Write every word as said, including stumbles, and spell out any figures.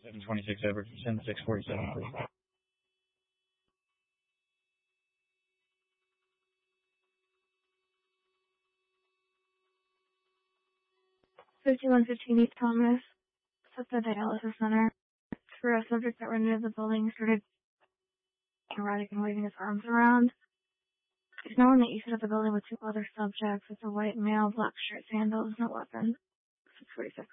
seven twenty-six over, send six forty-seven, please. fifty-one fifteen East Thomas, at the dialysis center, for a subject that ran into the building started erratic and waving his arms around. He's now on the east side of the building with two other subjects. It's a white male, black shirt, sandals, no weapon. six forty-six.